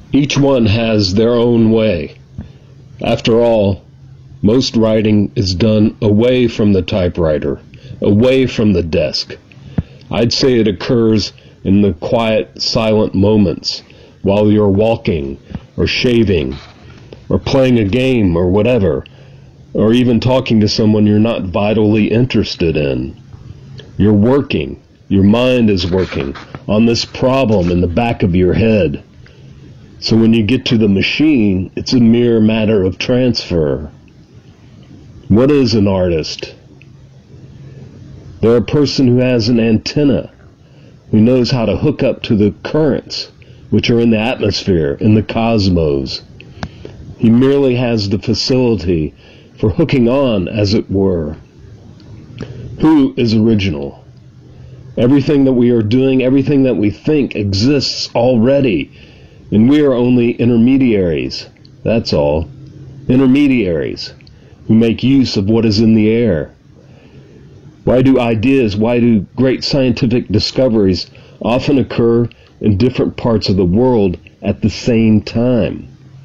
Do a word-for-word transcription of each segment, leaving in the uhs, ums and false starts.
Each one has their own way. After all, most writing is done away from the typewriter, away from the desk. I'd say it occurs in the quiet, silent moments while you're walking or shaving or playing a game or whatever, or even talking to someone you're not vitally interested in. You're working, your mind is working on this problem in the back of your head. So when you get to the machine, it's a mere matter of transfer. What is an artist? They're a person who has an antenna, who knows how to hook up to the currents which are in the atmosphere, in the cosmos. He merely has the facility for hooking on, as it were. Who is original? Everything that we are doing, everything that we think exists already, and we are only intermediaries. That's all. Intermediaries who make use of what is in the air. Why do ideas, why do great scientific discoveries often occur in different parts of the world at the same time?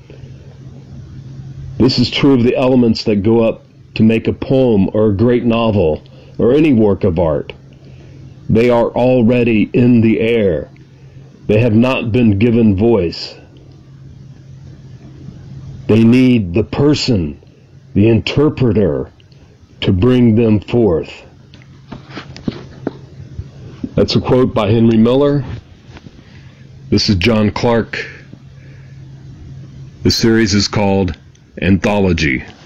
This is true of the elements that go up to make a poem or a great novel or any work of art. They are already in the air. They have not been given voice. They need the person, the interpreter, to bring them forth. That's a quote by Henry Miller. This is John Clark. The series is called Anthology.